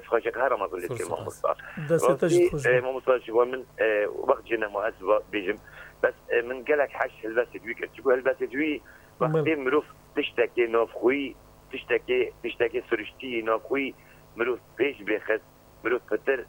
خواهش هر رمضان لیت ما مصطفى دست تجد خوش ما مصطفى شو من وقت جينا مؤسسة بيجم بس من قالك حش البس دوي كتقول البس دوي وقت مروف تشتكي نافخوي تشتكي سرشتي نافخوي مروف بيش بيخس مروف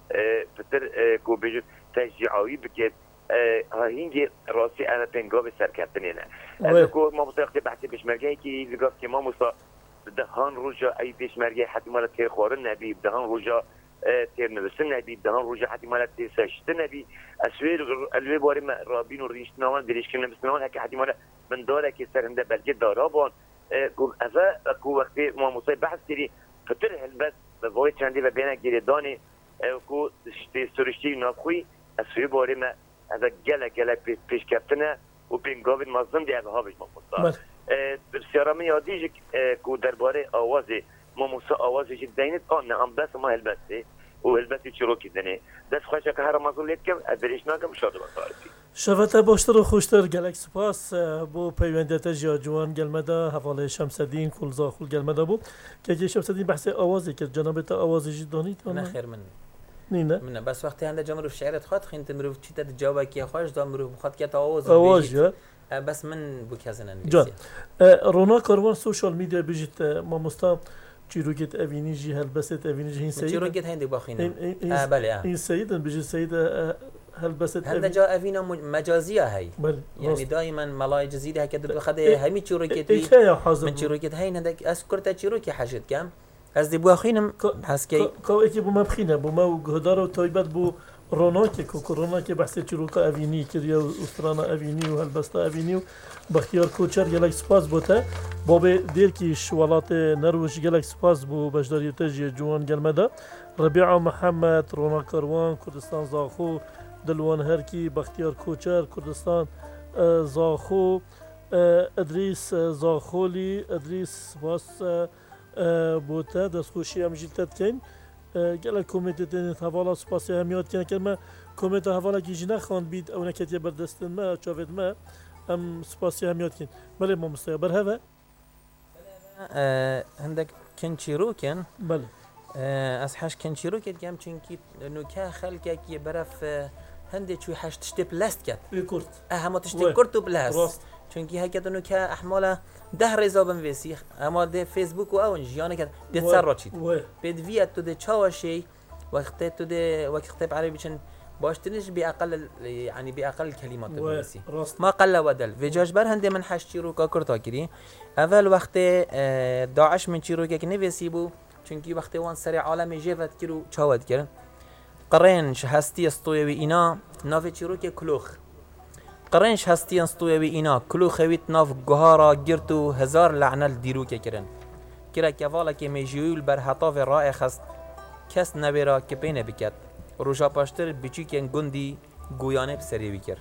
فتر كو بيجو تشجيعي بكت هینگی راستی انا تنگاب سرکتنی نه از کو ما مستقیم بحثی پیشمرگی کی لگاف که ما مصا دهان روجا ای پیشمرگی حتی مالت تیر خورن نبی دهان روجا تیر نوستن نبی دهان روجا حتی مالت تیر سشت نبی اسویر الوی باری ما رابین و ریش نوان دریش کنن بس نوان هک حتی مالت من داره که سرنده بلکه دارابان کو ازا کو وقتی ما مصا بحث کردی فتر هلبس به وای چندی و بین گریدانی کو سرشتی ناخوی اسویر باری ما از گله پیش کفتنه و پینگاوین مازن دیگه ها بهش مفصل. بسیارم یادیش که درباره آوازی ما موسا آوازش دینت آن نه بس ما هلبسته و هلبستی چروکی دنه دست خواهش که هر مازن لیت کم ادریش نکم شاد بسیاری. شفته باشتر و خوشتر گلک سپاس بو پیوندت جوان گلمده حواله شمسدین کلزا خل گلمده بود که شمسدین بحث آوازی که جناب تا آوازی دانید نه خیر من نه من بس وقتی هنده جمرو شعرت خواهد خینت مرو چی تد جوابی که خواهش دام مرو بخواد که تا آواز بس من بکازن جان رونا کاروان سوشال میدیا بیجت ما مستا چیروگت اوینی جی هلبست اوینی جی این سید چیروگت هندی باخینه بله این سیدن بیجت سید هلبست هنده جا اوینا مجازیه هی یعنی دائما ملای جزیده هکه دو خده همی چیروگت بی من چیروگت هی نده از کرتا چیروگی حشد کم از دی بواخینم حسکی که اکی بو مبخینه بو ما گهدار و تایبت بو رونا که کرونا که بحث چروکا اوینی کریا استرانا اوینی و هلبستا اوینی و بختیار کوچر گلک سپاس بوده باب دیر کی شوالات نروش گلک سپاس بو بجداریت جی جوان گلمده ربیع محمد رونا کاروان کردستان زاخو دلوان هرکی بختیار کوچر کردستان زاخو ادریس زاخولی ادریس سپاس بوده دست خوشی هم جلتت کن گله کمیته دنیت حوالا سپاسی همیات کنه که ما کمیته حوالا کی جناح خان بید او نکتی بردستن ما چاود ما هم سپاسی همیات کن بله ما مستقبل هوا عندك كنشيرو كان بله از حش كنشيرو كت جام چونكي نوكا خلقك يبرف هندي شوي حش تشتي بلاست كت كورت اهم تشتي كورت بلاست چونکی هکت اونو که احمالا 10 رزابن ویسی اما ده فیسبوک و اون جیانه که ده سر را چید بید ویت تو ده چاوشی وقتی تو ده وقتی بعربی بچن باشتنش بأقل يعني بأقل كلمات ویسی ما قل ودل وجاج بر هنده من حش چیرو کا کرتا کری اول وقت داعش من چیرو که نویسی بو چونکی وقتی وان سر عالم جیفت کرو چاود کرن قرنش هستی استویوی اینا ناف چیرو که کلوخ قرنش هستی استویوی اینا کلو خویت ناف گهارا گرتو هزار لعنل دیرو که کرن کرا که والا که میجیول بر حطاف رائع خست کس نبیرا که پینه بکد روژا پاشتر بچی که گندی گویانه بسری بکر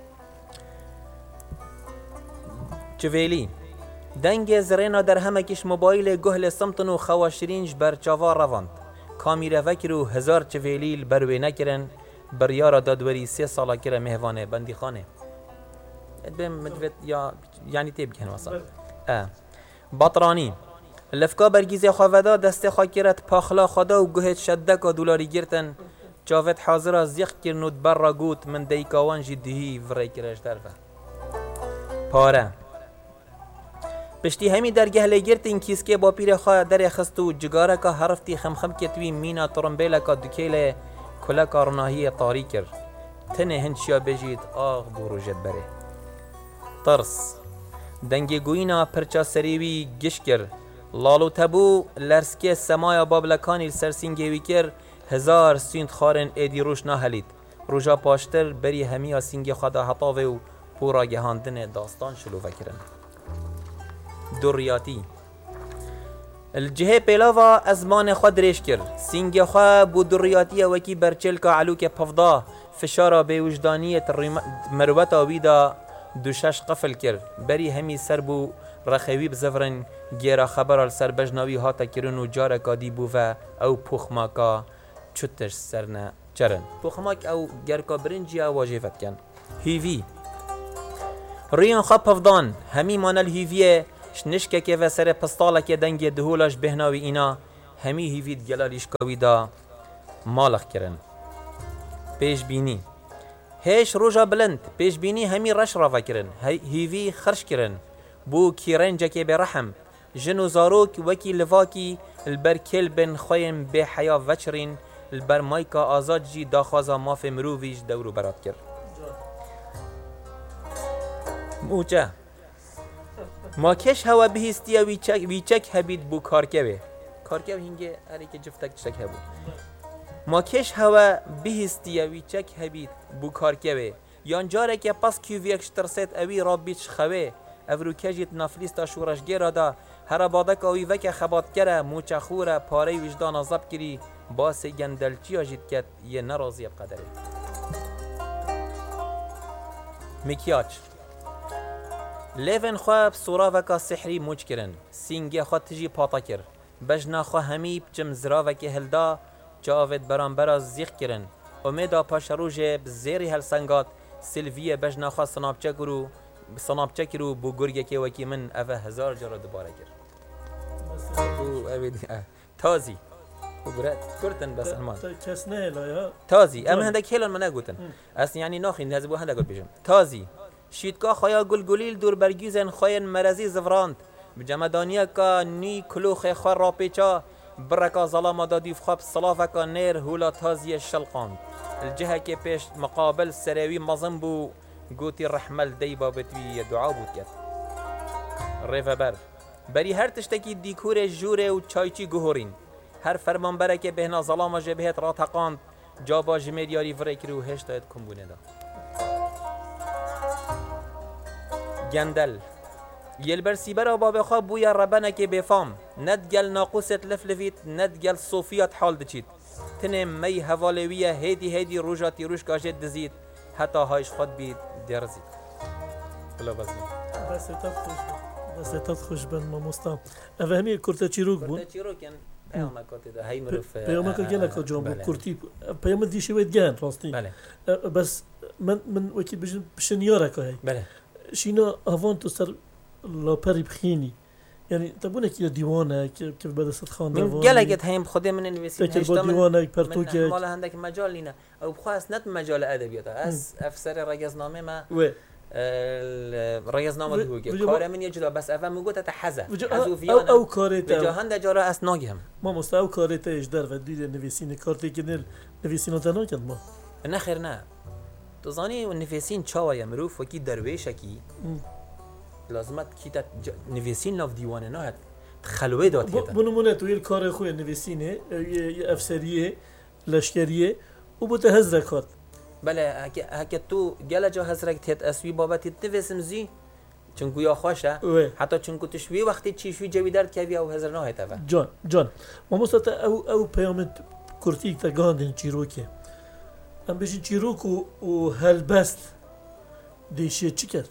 چویلی دنگ زرینا در همه کش موبایل گهل سمتن و خواشرینج بر چاوا رواند کامیره وکر و هزار چویلیل بروی نکرن بریارا دادوری 3 سالا کره مهوانه بندی خانه بهم مدفت یا یعنی تیب کن واسه بطرانی لفکا برگیزه خوابدا دست خاکرت پاخلا خدا و گهت شدک و دولاری گرتن جاوت حاضر از یخ کرنود بر را گوت من دیکاوان جدهی وری کرش درفه پاره پشتی همی درگه لگرت این کیس که با پیر خواه در خستو جگاره که حرفتی خمخم کتوی مینا ترمبیل که دکیل کلا کارناهی طاری کر تنه هنچیا بجید آغ بروجت بره ترس دنگی گوینا پرچا سریوی گش کر لالو تبو لرسکه سمایا بابلکانی سرسینگیوی کر هزار سیند خارن ایدی روش نهلید روژا پاشتر بری همی آسینگی خدا حطاوه و پورا گهاندن داستان شلو فکرن دوریاتی الجهه پیلاوا ازمان خود ریش کر سینگی خواه بو دوریاتی وکی برچل که علو که پفدا فشارا به وجدانیت مروتا ویدا دوشش قفل کر بری همی سر بو رخوی بزفرن گیرا خبر سر بجناوی هاتا کرن و جارکا دی بو و او پوخماکا چوتش سرنا چرن پوخماک او گرکا برنجی او واجفت کن هیوی ریان خواب پفدان همی مانل هیویه شنشکه که و سر پستاله که دنگ دهولش بهناوی اینا همی هیوید گلالیش کاوی دا مالخ کرن. پیش بینی هیش روژا بلند پیش بینی همی رش را کرن هیوی خرش کرن بو کیرنجه که برحم جنو زاروک وکی لواکی البرکل بن خویم به حیا وچرین البر مایکا آزاد جی داخوازا ماف مروویش دورو برات کرد. موچه ما کش هوا بهیستیا ویچک هبید بو کارکوه هینگه هری که جفتک چک هبو ما کش هوا بهیستیا ویچک هبید بو کارکوه یان جاره که پس کیویکش ترسید اوی را بیچ خوه افرو کجیت نفلیستا شورش گیره دا هر بادک اوی وک خبات کره موچه خوره پاره وجدان عذاب کری باس گندلچی آجید کت یه نرازی بقدره. مکیاج لیون خواب سورا وکا سحری موچ کرن سینگی خواه تجی پاتا کر بجنا خواه همی بچم زرا وکی هلدا جاوید برانبرا زیخ کرن امیدا پاشروژه بزیری هل سنگات سلویه بجنا خواه سنابچه کرو بو گرگه که وکی من اوه 1000 جارا دوباره کر تازی كرتن بس المان كسنه لا تازي ام هندك هيلون ما نقولن اس يعني ناخين هذا بو هندك قول بيجم تازي شيتكا خايا گلگلیل دور برگیزن خاين مرزی زفراند بجمدانیه کا نی کلوخ خور را پیچا برکا ظلام دادی خب صلافه کا نیر هولا تازی شلقاند الجهه که پیش مقابل سراوی مظن بو گوتی رحمل دی بابتوی دعا بود کرد ریفبر بری هر تشتکی دیکور جوره و چایچی گهورین هر فرمانبره که بهنا ظلام جبهت را تقاند جابا جمیریاری فرکری و هشتاید کمبونه دا گندل یلبر سیبرا باب خواب بویا ربنا که بفام ندگل ناقوست لفلفیت ندگل صوفیات حال دچید تنه می حوالویه هیدی روژاتی روش کاجت دزید حتی هایش خود بید درزید بلا بس خوش بن ما مستم افهمی کرتا چیروک بون پیامکات ده هی مروف پیامک گله که جام بود کرتی پیام دیشی باید گن راستی بس من وکی بشنیاره که هی شینا اوان تو سر لاپری بخینی یعنی تبونه که دیوانه که بعد است خانده من گلگت هم خودم من نویسیم هشتا دیوانه پرتوک مال هندک مجال نینا او بخواست نت مجال ادبیات از افسر رگزنامه ما رگزنامه دوگه کار من یه جدا بس اول میگه تا حذف او کارت به جهان دجاره اس ناگم ما مستو کارت اش در و دید نویسین کارتی که نل نویسین تا نکرد ما نه خیر نه تو زانی و نویسین چاوی مروف و کی درویش کی لازمت کی تا نویسین لاف دیوانه نه خلوه داد کده بنمونه تو یه کار خوی نویسینه یه افسریه لشکریه و بوده هزرکات بله هک تو گله جا هزرک تیت اسوی بابتی نویسم زی چونکو یا خوشه حتی چونکو تشوی وقتی چیشوی جوی درد که او هزر نه هتا جان ما مستت او پیامت کرتی تا گاندن چیروکه ام بشی چیروک و هلبست دیشه چی کرد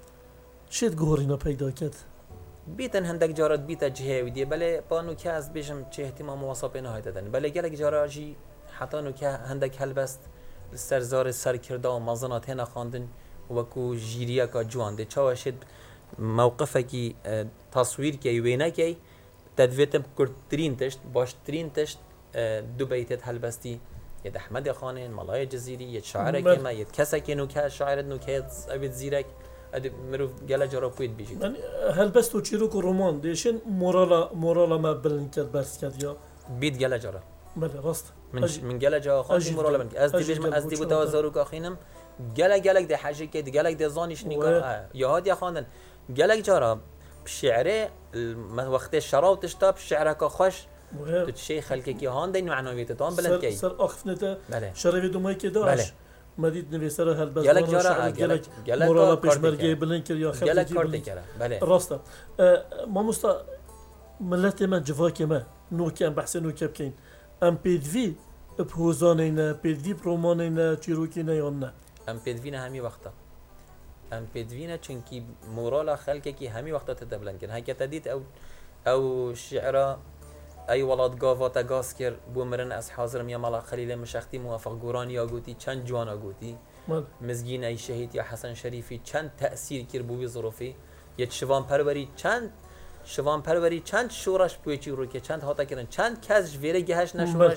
شد گوهرینا پیدا کرد بیتن هندک جارات بیتا جهوی دی بله بانو که از بیشم چه احتمام واسطه نه هتا دن بله گلک جاراجی حتی نو که هندک هلبست سرزار سرکرده و مزنات هنا خواندن وکو جیریا کا جوانده چاوشد موقفه کی تصویر کی وینا کی تدویتم کرترین تشت باشترین تشت دو بیتت هلبستی ید احمد خانین مالای جزیری ید شاعر کما ید کسا کی نو که شاعر نو که ابد زیرک اد مرو گلا جرا پوید بیجی من هلبست و چیرو کو رمان دیشن مورالا ما بلند کرد برس کرد یا بیت گلا جرا بله راست من گله جا خواهی مورالا من از دیوش من از دیو دوازارو که خینم گله ده حاجه که گله ده زانش نیکار یهاد یا خواندن گله جارا شعره وقت شراب تشتاب شعره که خوش تو چه خلقی که هاندن معنویت تام بلند کی سر آخفنته شرابی دومای که داشت مدید نویسر هل بس گله جارا گله مورالا پیشمرگی بلند کرد یا خلقی بلند کرد بله راسته ما مستا ملت من جواکی ما نوکم بحث نوکب کین ام پیدوی بهوزانینا پیدوی پرومانینا چیروکینا یا نه ام پیدوینا همی وقتا ام پیدوینا چونکی مورالا خلقه کی همی وقتا تدبلن کن هکه تدید او شعرا ای ولاد گاواتا گاز کر بومرن از حاضرم یا مالا خلیل مشختی موافق گورانی یا گوتی چند جوانا گوتی مزگین ای شهید یا حسن شریفی چند تأثیر کر بوی ظروفی یه شوان پروری چند شوان پروری چند شورش پویچی رو که چند هاتا کردن چند کس ویره گهش نشورش